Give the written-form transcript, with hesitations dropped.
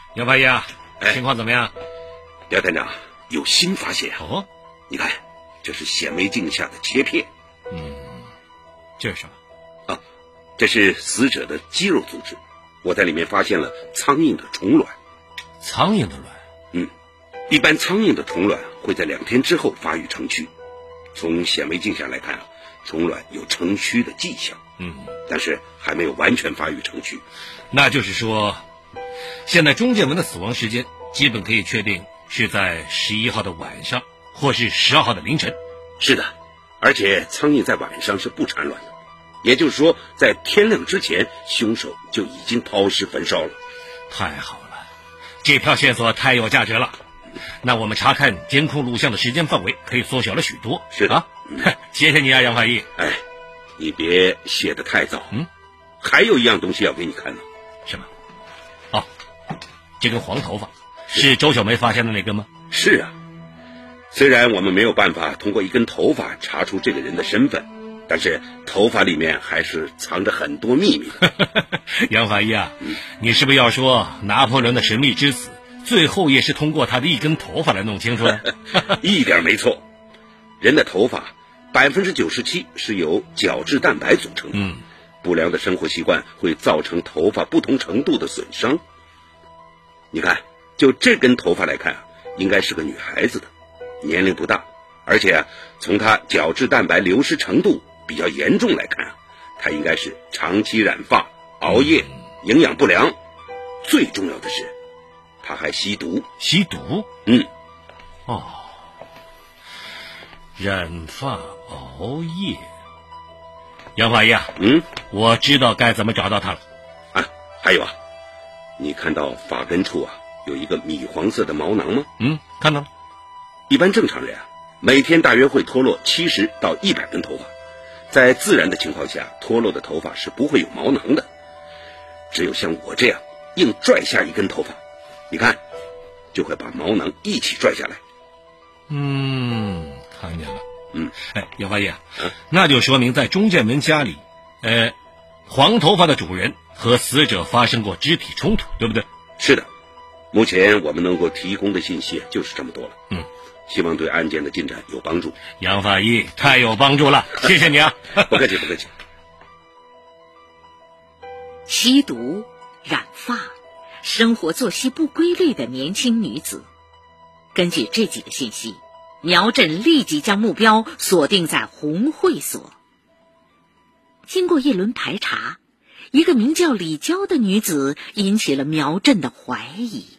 杨法医啊，情况怎么样？ 廖探长有新发现啊！ 哦， 你看，这是显微镜下的切片。 这是什么？ 啊，这是死者的肌肉组织，我在里面发现了苍蝇的虫卵。 苍蝇的卵？ 一般苍蝇的虫卵会在2天之后发育成蛆。从显微镜下来看啊，虫卵有成蛆的迹象。但是还没有完全发育成蛆。 那就是说，现在钟建文的死亡时间基本可以确定是在11号的晚上，或是12号的凌晨。 是的，而且苍蝇在晚上是不产卵的，也就是说，在天亮之前，凶手就已经抛尸焚烧了。 太好了，这条线索太有价值了。那我们查看监控录像的时间范围可以缩小了许多。 是的啊， 谢谢你啊，杨法医。 你别谢得太早。还有一样东西要给你看呢。 什么？哦，这根黄头发是周小梅发现的那根吗？ 是啊，虽然我们没有办法通过一根头发查出这个人的身份，但是头发里面还是藏着很多秘密。 杨法医啊，你是不是要说拿破仑的神秘之死最后也是通过他的一根头发来弄清楚的？ 一点没错，人的头发97%是由角质蛋白组成的。不良的生活习惯会造成头发不同程度的损伤。你看，就这根头发来看，应该是个女孩子的，年龄不大，而且从她角质蛋白流失程度比较严重来看，她应该是长期染发、熬夜、营养不良，最重要的是，她还吸毒。 吸毒？染发、熬夜。杨法医啊，我知道该怎么找到他了。 还有啊，你看到发根处啊有一个米黄色的毛囊吗？ 看到了。 一般正常人每天大约会脱落70到100根头发，在自然的情况下，脱落的头发是不会有毛囊的，只有像我这样硬拽下一根头发，你看，就会把毛囊一起拽下来。 看见了。杨法医啊，那就说明在钟建文家里，黄头发的主人和死者发生过肢体冲突，对不对？ 是的，目前我们能够提供的信息就是这么多了。希望对案件的进展有帮助。 杨法医太有帮助了，谢谢你啊。 不客气不客气。 吸毒、染发、生活作息不规律的年轻女子，根据这几个信息，苗振立即将目标锁定在红会所。经过一轮排查，一个名叫李娇的女子引起了苗振的怀疑。